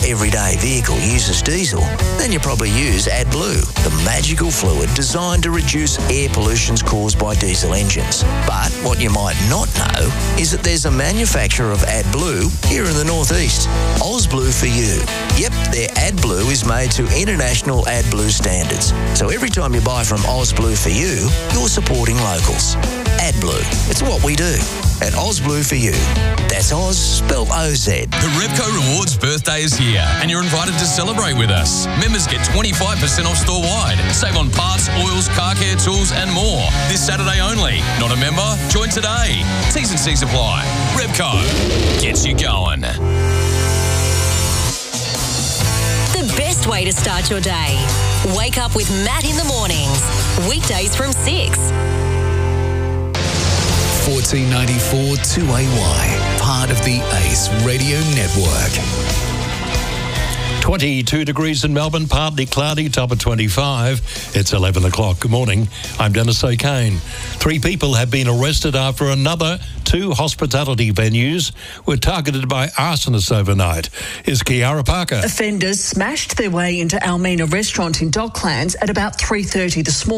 everyday vehicle uses diesel, then you probably use AdBlue, the magical fluid designed to reduce air pollutions caused by diesel engines. But what you might not know is that there's a manufacturer of AdBlue here in the northeast, AusBlue for You. Yep, their AdBlue is made to international AdBlue standards. So every time you buy from AusBlue for You, you're supporting locals. AdBlue, it's what we do at AusBlue for You. That's Oz, spelled O-Z. The Repco Rewards birthday is here and you're invited to celebrate with us. Members get 25% off store-wide. Save on parts, oils, car care tools and more. This Saturday only. Not a member? Join today. T's and C's apply. Repco gets you going. The best way to start your day. Wake up with Matt in the mornings. Weekdays from 6. 1494 2AY, part of the Ace Radio Network. 22 degrees in Melbourne, partly cloudy, top of 25. It's 11 o'clock. Good morning. I'm Dennis O'Kane. 3 people have been arrested after another 2 hospitality venues were targeted by arsonists overnight. Here's Kiara Parker. Offenders smashed their way into Almina restaurant in Docklands at about 3:30 this morning.